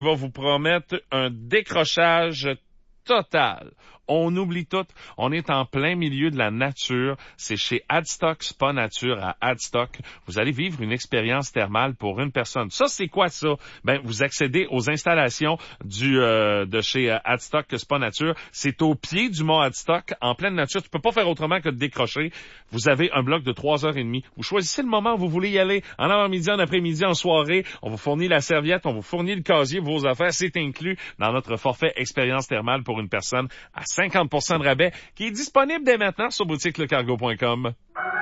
va vous promettre un décrochage total. On oublie tout. On est en plein milieu de la nature. C'est chez Adstock Spa Nature à Adstock. Vous allez vivre une expérience thermale pour une personne. Ça, c'est quoi ça? Ben, vous accédez aux installations de chez Adstock Spa Nature. C'est au pied du mont Adstock, en pleine nature. Tu peux pas faire autrement que de décrocher. Vous avez un bloc de 3h30. Vous choisissez le moment où vous voulez y aller. En avant-midi, en après-midi, en soirée. On vous fournit la serviette, on vous fournit le casier, vos affaires. C'est inclus dans notre forfait expérience thermale pour une personne à 50% de rabais qui est disponible dès maintenant sur boutiquelecargo.com.